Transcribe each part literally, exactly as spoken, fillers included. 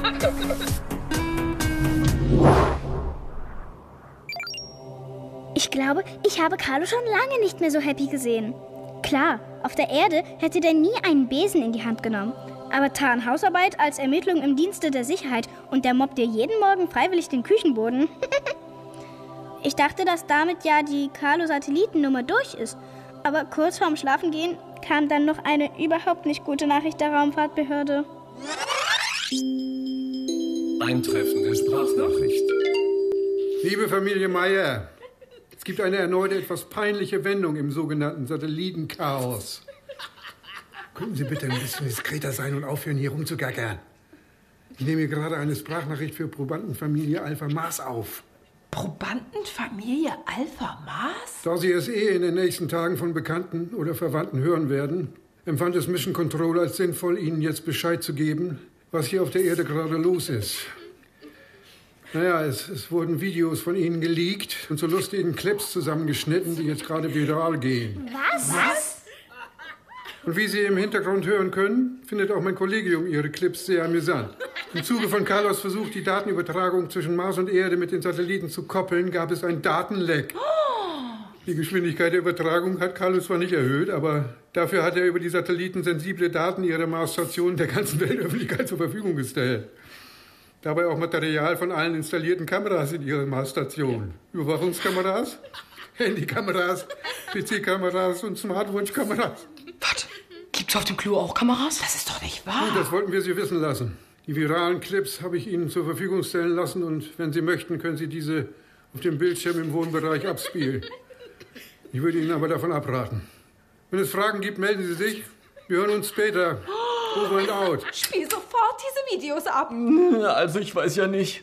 Ich glaube, ich habe Carlo schon lange nicht mehr so happy gesehen. Klar, auf der Erde hätte der nie einen Besen in die Hand genommen. Aber tan Hausarbeit als Ermittlung im Dienste der Sicherheit und der mobbt dir jeden Morgen freiwillig den Küchenboden. Ich dachte, dass damit ja die Carlo-Satellitennummer durch ist. Aber kurz vorm Schlafengehen kam dann noch eine überhaupt nicht gute Nachricht der Raumfahrtbehörde. Eintreffende Sprachnachricht. Liebe Familie Meier, es gibt eine erneute etwas peinliche Wendung im sogenannten Satellitenchaos. Könnten Sie bitte ein bisschen diskreter sein und aufhören, hier rumzugackern? Ich nehme hier gerade eine Sprachnachricht für Probandenfamilie Alpha Mars auf. Probandenfamilie Alpha Mars? Da Sie es eh in den nächsten Tagen von Bekannten oder Verwandten hören werden, empfand es Mission Control als sinnvoll, Ihnen jetzt Bescheid zu geben, was hier auf der Erde gerade los ist. Naja, es, es wurden Videos von Ihnen geleakt und zu lustigen Clips zusammengeschnitten, die jetzt gerade viral gehen. Was? Was? Und wie Sie im Hintergrund hören können, findet auch mein Kollegium Ihre Clips sehr amüsant. Im Zuge von Carlos Versuch, die Datenübertragung zwischen Mars und Erde mit den Satelliten zu koppeln, gab es ein Datenleck. Die Geschwindigkeit der Übertragung hat Carlos zwar nicht erhöht, aber dafür hat er über die Satelliten sensible Daten ihrer Marsstation der ganzen Weltöffentlichkeit zur Verfügung gestellt. Dabei auch Material von allen installierten Kameras in ihrer Marsstation. Überwachungskameras, Handykameras, P C-Kameras und Smartwatch-Kameras. Was? Gibt's auf dem Klo auch Kameras? Das ist doch nicht wahr. Und das wollten wir Sie wissen lassen. Die viralen Clips habe ich Ihnen zur Verfügung stellen lassen und wenn Sie möchten, können Sie diese auf dem Bildschirm im Wohnbereich abspielen. Ich würde Ihnen aber davon abraten. Wenn es Fragen gibt, melden Sie sich. Wir hören uns später. Over and out. Spiel sofort diese Videos ab. Also ich weiß ja nicht.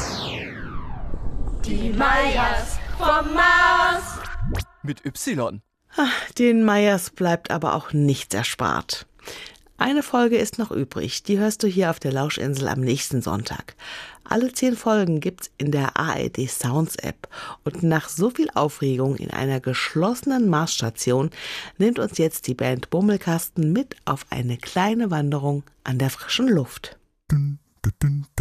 Die Meyers vom Mars. Mit Y. Ach, den Meyers bleibt aber auch nichts erspart. Eine Folge ist noch übrig, die hörst du hier auf der Lauschinsel am nächsten Sonntag. Alle zehn Folgen gibt's in der A R D Sounds App. Und nach so viel Aufregung in einer geschlossenen Marsstation nimmt uns jetzt die Band Bummelkasten mit auf eine kleine Wanderung an der frischen Luft. Dun, dun, dun.